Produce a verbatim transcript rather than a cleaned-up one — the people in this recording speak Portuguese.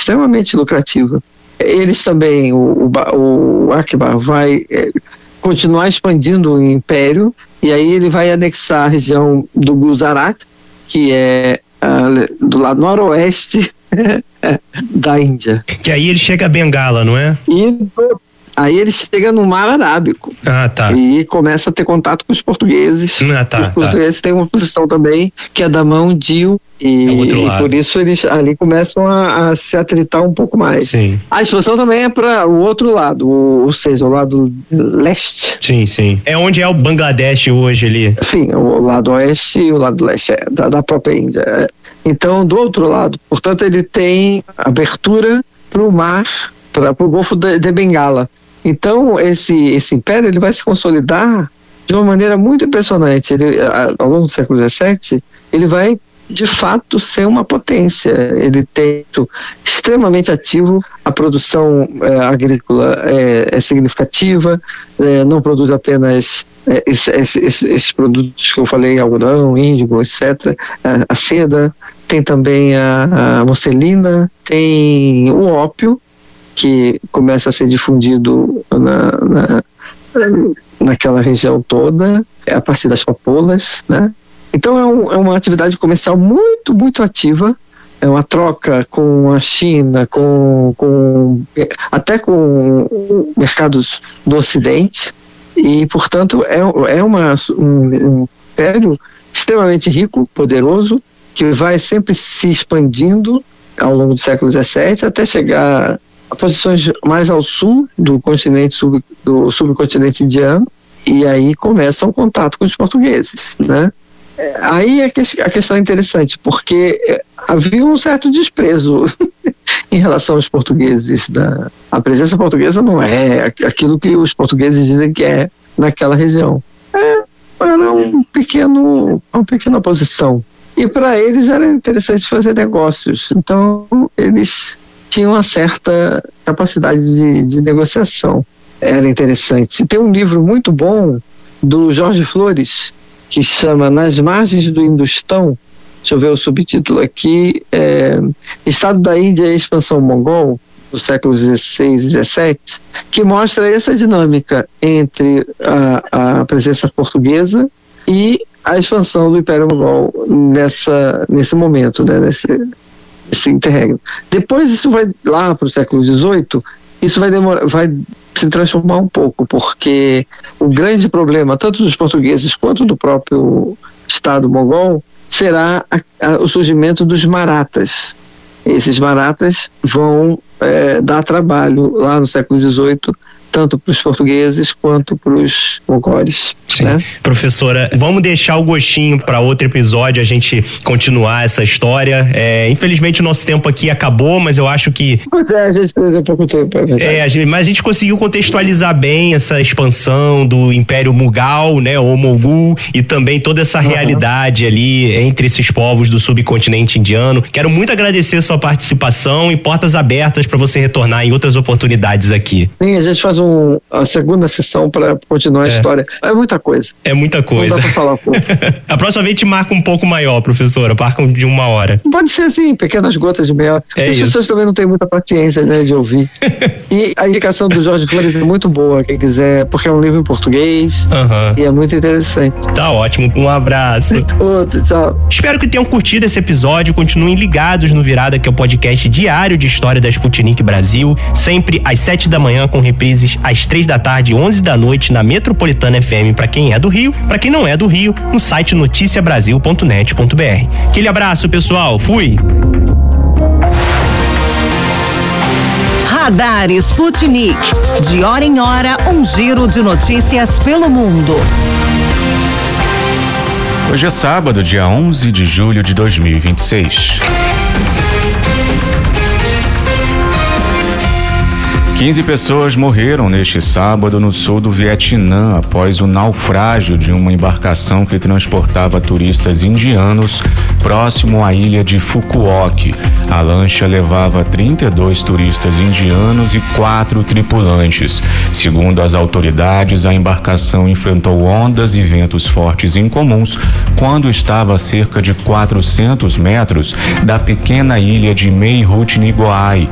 extremamente lucrativa. Eles também, o, o, o Akbar vai é, continuar expandindo o império, e aí ele vai anexar a região do Gujarat, que é uh, do lado noroeste da Índia. Que aí ele chega a Bengala, não é? E do, aí ele chega no Mar Arábico. Ah, tá. E começa a ter contato com os portugueses. Ah, tá. Os portugueses tá. têm uma posição também que é da mão de e, é o outro lado. E por isso eles ali começam a, a se atritar um pouco mais. Sim. A expansão também é para o outro lado, o, ou seja, o lado leste. Sim, sim. É onde é o Bangladesh hoje ali. Sim, o lado oeste e o lado leste é, da, da própria Índia. Então, do outro lado, portanto, ele tem abertura para o mar, para o Golfo de, de Bengala. Então, esse, esse império ele vai se consolidar de uma maneira muito impressionante. Ele, ao longo do século dezessete, ele vai, de fato, ser uma potência. Ele tem extremamente ativo, a produção é, agrícola é, é significativa, é, não produz apenas é, esses, esses, esses produtos que eu falei, algodão, índigo, etcétera, a, a seda, tem também a, a musselina, tem o ópio, que começa a ser difundido na, na, naquela região toda, a partir das papoulas, né? Então é, um, é uma atividade comercial muito, muito ativa, é uma troca com a China, com, com, até com mercados do Ocidente, e, portanto, é, é uma, um, um império extremamente rico, poderoso, que vai sempre se expandindo ao longo do século dezessete até chegar a posições mais ao sul do continente, sub, do subcontinente indiano, e aí começa o contato com os portugueses, né? Aí é que a questão é interessante, porque havia um certo desprezo em relação aos portugueses. Da, a presença portuguesa não é aquilo que os portugueses dizem que é naquela região. É, era um pequeno, uma pequena oposição. E para eles era interessante fazer negócios. Então, eles tinham uma certa capacidade de, de negociação. Era interessante. Tem um livro muito bom do Jorge Flores, que chama Nas Margens do Indostão. Deixa eu ver o subtítulo aqui. É, Estado da Índia e Expansão Mongol, do século dezesseis e dezessete, que mostra essa dinâmica entre a, a presença portuguesa e a expansão do Império Mongol nessa, nesse momento, né, nesse, nesse interregno. Depois isso vai lá para o século dezoito, isso vai, demorar, vai se transformar um pouco, porque o grande problema, tanto dos portugueses quanto do próprio Estado mongol, será a, a, o surgimento dos marathas. Esses marathas vão é, dar trabalho lá no século dezoito, tanto para os portugueses quanto para os mongoles. Sim. Né? Professora, vamos deixar o gostinho para outro episódio, a gente continuar essa história. É, infelizmente o nosso tempo aqui acabou, mas eu acho que... Pois é, a gente perdeu pouco tempo, é verdade. É, a gente, mas a gente conseguiu contextualizar bem essa expansão do Império Mughal, né, ou Mogul, e também toda essa uhum. realidade ali entre esses povos do subcontinente indiano. Quero muito agradecer a sua participação e portas abertas para você retornar em outras oportunidades aqui. Sim, a gente faz um, a segunda sessão para continuar a é. história. É muita coisa. É muita coisa. Não dá pra falar pouco. A próxima vez te marca um pouco maior, professora. Marca de uma hora. Pode ser assim, pequenas gotas de meia hora. É As isso. pessoas também não têm muita paciência, né, de ouvir. E a indicação do Jorge Flores é muito boa, quem quiser, porque é um livro em português uhum. e é muito interessante. Tá ótimo. Um abraço. Outro, tchau. Espero que tenham curtido esse episódio. Continuem ligados no Virada, que é o podcast diário de história da Sputnik Brasil, sempre às sete da manhã, com reprises às três da tarde e onze da noite na Metropolitana F M para quem é do Rio, para quem não é do Rio, no site noticia brasil ponto net ponto b r. Aquele abraço, pessoal. Fui! Radar Sputnik. De hora em hora, um giro de notícias pelo mundo. Hoje é sábado, dia onze de julho de dois mil e vinte e seis. quinze pessoas morreram neste sábado no sul do Vietnã após o naufrágio de uma embarcação que transportava turistas indianos próximo à ilha de Phu Quoc. A lancha levava trinta e dois turistas indianos e quatro tripulantes. Segundo as autoridades, a embarcação enfrentou ondas e ventos fortes incomuns quando estava a cerca de quatrocentos metros da pequena ilha de Mei Hut Niguai,